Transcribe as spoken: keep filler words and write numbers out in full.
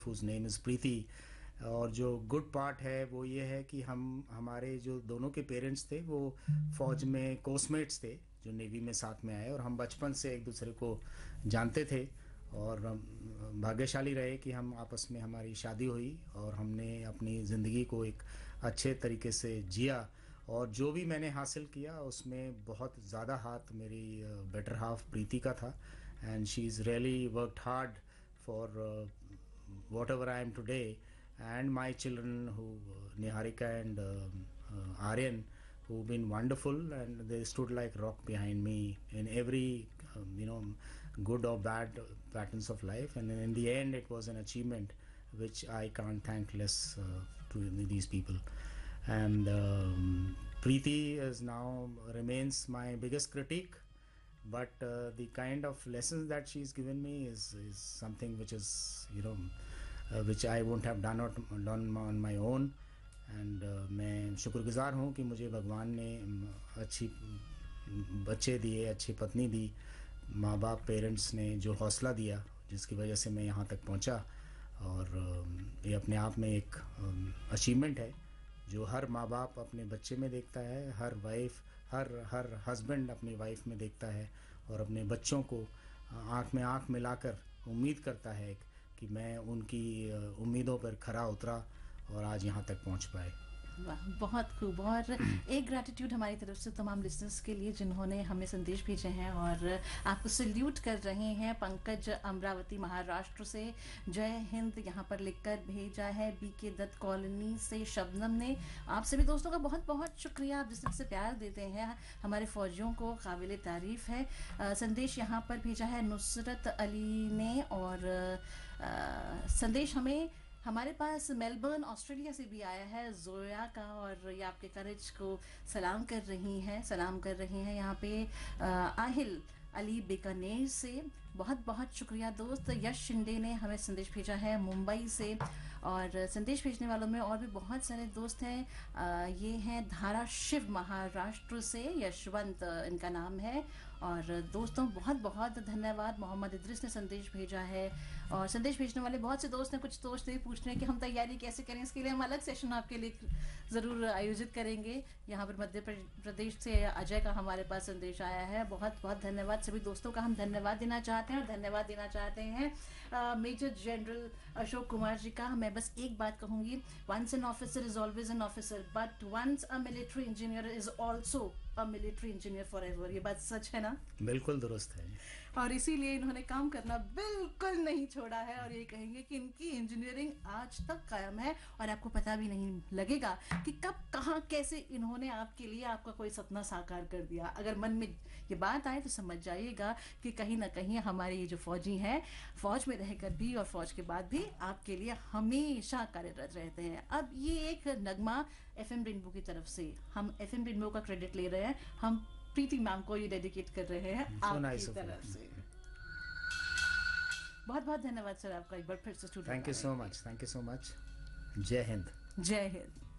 whose name is प्रीति। और जो good part है वो ये है कि हम हमारे जो दोनों के पेरेंट्स थे वो फौज में कोस्टमेट्स थे, जो नेवी में साथ में आए, और हम बचपन से एक दूसरे को जानते थे। और हम भाग्यशाली रहे कि हम आपस में हमारी शादी हुई और हमने अपनी ज़िंदगी को एक अच्छे तरीके से जिया। और जो भी मैंने हासिल किया उसमें बहुत ज़्यादा हाथ मेरी बेटर हाफ प्रीति का था। And she is really worked hard for what ever I am today. And my children who uh, Niharika and uh, uh, Aryan, who've been wonderful, and they stood like rock behind me in every um, you know good or bad patterns of life. And in the end it was an achievement which I can't thank less uh, to these people. And um, Preeti is now remains my biggest critique, but uh, the kind of lessons that she's given me is is something which is, you know, Uh, which I won't have done out, done on my own. And uh, मैं शुक्रगुजार हूँ कि मुझे भगवान ने अच्छी बच्चे दिए, अच्छी पत्नी दी, माँ बाप पेरेंट्स ने जो हौसला दिया जिसकी वजह से मैं यहाँ तक पहुँचा। और uh, ये अपने आप में एक अचीवमेंट uh, है जो हर माँ बाप अपने बच्चे में देखता है, हर वाइफ हर हर हस्बैंड अपनी वाइफ में देखता है, और अपने बच्चों को आँख में आँख मिलाकर उम्मीद करता है कि मैं उनकी उम्मीदों पर खरा उतरा और आज यहाँ तक पहुँच पाए। वाह, बहुत खूब। और एक ग्रैटिट्यूड हमारी तरफ से तमाम लिसनर्स के लिए जिन्होंने हमें संदेश भेजे हैं और आपको सल्यूट कर रहे हैं। पंकज अमरावती महाराष्ट्र से, जय हिंद यहाँ पर लिखकर भेजा है। बी के दत्त कॉलोनी से शबनम ने। आप सभी दोस्तों का बहुत बहुत शुक्रिया, आप जिस तरह से प्यार देते हैं हमारे फौजियों को, काबिल तारीफ़ है। आ, संदेश यहाँ पर भेजा है नुसरत अली ने। और आ, संदेश हमें हमारे पास मेलबर्न ऑस्ट्रेलिया से भी आया है जोया का, और ये आपके करेज को सलाम कर रही हैं सलाम कर रही हैं यहाँ पे आहिल अली बीकानेर से। बहुत बहुत शुक्रिया दोस्त। यश शिंदे ने हमें संदेश भेजा है मुंबई से। और संदेश भेजने वालों में और भी बहुत सारे दोस्त हैं। आ, ये हैं धारा शिव महाराष्ट्र से, यशवंत इनका नाम है। और दोस्तों बहुत बहुत धन्यवाद। मोहम्मद इद्रिस ने संदेश भेजा है। और संदेश भेजने वाले बहुत से दोस्त हैं। कुछ दोस्त ये पूछ रहे हैं कि हम तैयारी कैसे करें, इसके लिए हम अलग सेशन आपके लिए ज़रूर आयोजित करेंगे। यहाँ पर मध्य प्रदेश से अजय का हमारे पास संदेश आया है। बहुत बहुत धन्यवाद। सभी दोस्तों का हम धन्यवाद देना चाहते हैं और धन्यवाद देना चाहते हैं मेजर जनरल अशोक कुमार जी का। मैं बस एक बात कहूंगी, once an officer is always an officer, but once a military engineer is also a military engineer for ever. ये बात सच है ना? बिल्कुल दुरुस्त है। और इसीलिए इन्होंने काम करना बिल्कुल नहीं छोड़ा है, और ये कहेंगे कि इनकी इंजीनियरिंग आज तक कायम है और आपको पता भी नहीं लगेगा कि कब कहाँ कैसे इन्होंने आपके लिए आपका कोई सपना साकार कर दिया। अगर मन में ये बात आए तो समझ जाइएगा कि कहीं ना कहीं हमारे ये जो फौजी हैं, फौज में रहकर भी और फौज के बाद भी आपके लिए हमेशा कार्यरत रहते हैं। अब ये एक नगमा एफ एम रेनबो की तरफ से, हम एफ एम रेनबो का क्रेडिट ले रहे हैं, हम प्रीति मैम को ये डेडिकेट कर रहे हैं so आपकी nice तरफ से। बहुत बहुत धन्यवाद सर आपका एक बार फिर से studio. Thank you so much, thank you so much. जय हिंद। जय हिंद।